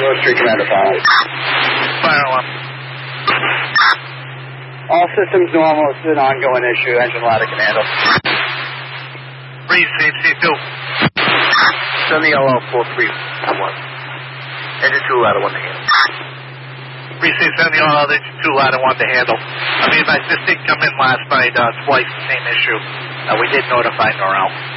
Rose Street Commander Fire. Fire alarm. All systems normal. It's an ongoing issue. Engine ladder can handle. Receive C2. Send the LL 4311. Engine 2 ladder 1 to handle. Receive 70 all other 2 ladder 1 to handle. I mean, this did come in last night, twice, the same issue. We did notify Norrell.